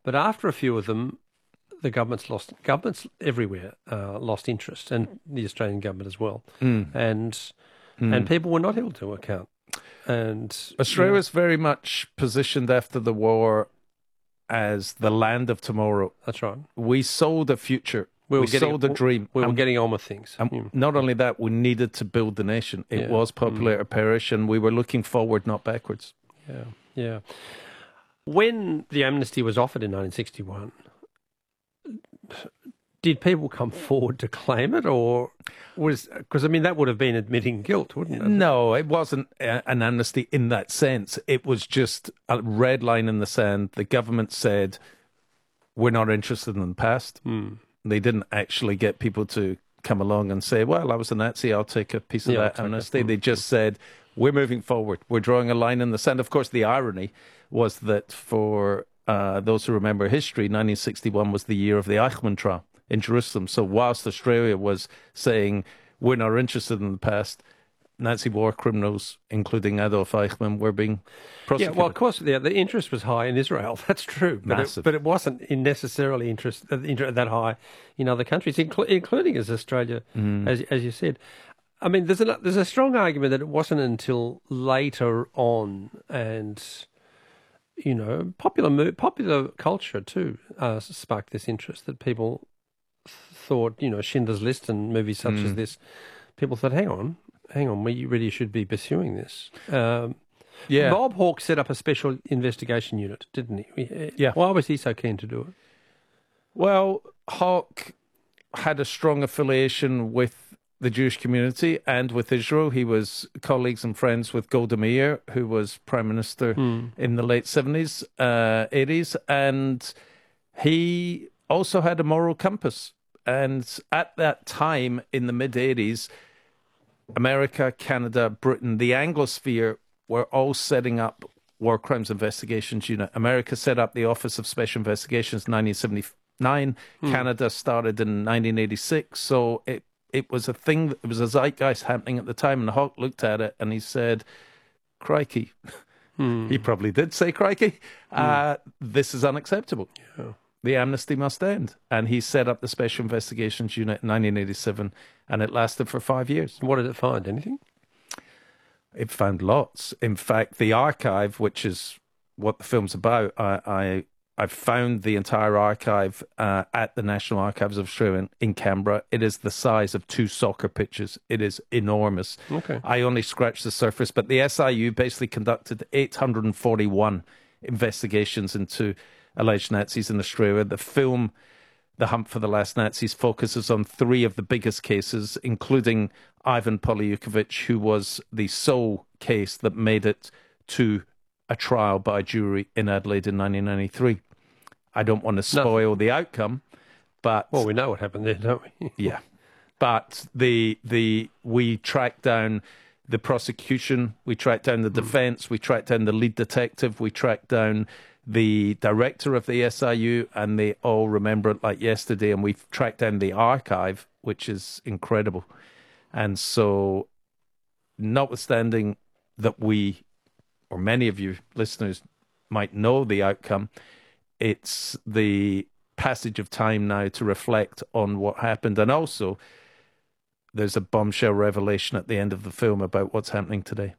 But after a few of them, the governments everywhere lost interest, and the Australian government as well, and people were not held to account. And Australia was very much positioned after the war as the land of tomorrow. That's right. We sold a future. We sold a dream. We were getting on with things. And not only that, we needed to build the nation. It was popular or perish, and we were looking forward, not backwards. Yeah. When the amnesty was offered in 1961, did people come forward to claim it, or because that would have been admitting guilt, wouldn't it? No, it wasn't an amnesty in that sense. It was just a red line in the sand. The government said, we're not interested in the past. They didn't actually get people to come along and say, well, I was a Nazi, I'll take a piece of that amnesty. They just said, we're moving forward. We're drawing a line in the sand. Of course, the irony was that for those who remember history, 1961 was the year of the Eichmann trial in Jerusalem. So whilst Australia was saying, we're not interested in the past, Nazi war criminals, including Adolf Eichmann, were being prosecuted. Yeah, well, of course, the interest was high in Israel. That's true. But it wasn't necessarily that high in other countries, including as Australia, as you said. I mean, there's a strong argument that it wasn't until later on, and popular culture tue sparked this interest, that people thought, Schindler's List and movies such as this, people thought, hang on, we really should be pursuing this. Bob Hawke set up a special investigation unit, didn't he? Yeah. Why was he so keen to do it? Well, Hawke had a strong affiliation with the Jewish community and with Israel. He was colleagues and friends with Golda Meir, who was Prime Minister in the late 70s, 80s, and he also had a moral compass. And at that time, in the mid-80s, America, Canada, Britain, the Anglosphere were all setting up War Crimes Investigations Unit. America set up the Office of Special Investigations in 1979. Canada started in 1986. So it was a thing, it was a zeitgeist happening at the time. And Hawke looked at it and he said, crikey. He probably did say crikey. This is unacceptable. Yeah. The amnesty must end. And he set up the Special Investigations Unit in 1987, and it lasted for 5 years. What did it find? Anything? It found lots. In fact, the archive, which is what the film's about, I found the entire archive at the National Archives of Australia in Canberra. It is the size of 2 soccer pitches. It is enormous. Okay. I only scratched the surface, but the SIU basically conducted 841 investigations into alleged Nazis in Australia. The film, The Hunt for the Last Nazis, focuses on 3 of the biggest cases, including Ivan Polyukhovich, who was the sole case that made it to a trial by a jury in Adelaide in 1993. I don't want to spoil the outcome, but... Well, we know what happened there, don't we? Yeah. But we tracked down the prosecution, we tracked down the defence, we tracked down the lead detective, we tracked down the director of the SIU, and they all remember it like yesterday. And we've tracked down the archive, which is incredible. And so, notwithstanding that we, or many of you listeners, might know the outcome, it's the passage of time now to reflect on what happened. And also, there's a bombshell revelation at the end of the film about what's happening today.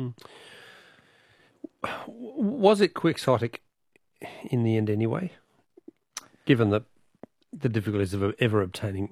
Was it quixotic in the end anyway, given the difficulties of ever obtaining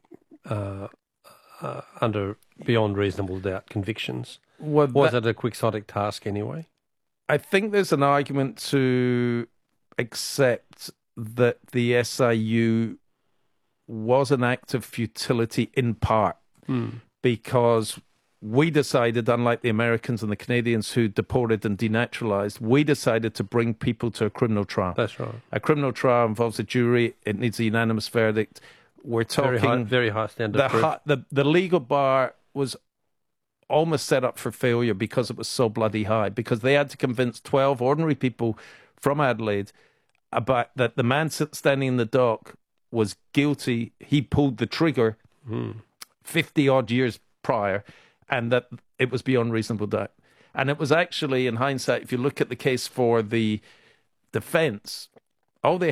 under beyond reasonable doubt convictions? Was it a quixotic task anyway? I think there's an argument to accept that the SIU was an act of futility in part because we decided, unlike the Americans and the Canadians who deported and denaturalized, we decided to bring people to a criminal trial. That's right. A criminal trial involves a jury. It needs a unanimous verdict. We're talking... Very high standard of proof. The legal bar was almost set up for failure because it was so bloody high, because they had to convince 12 ordinary people from Adelaide about that the man standing in the dock was guilty. He pulled the trigger 50-odd years prior, and that it was beyond reasonable doubt. And it was actually, in hindsight, if you look at the case for the defence, all they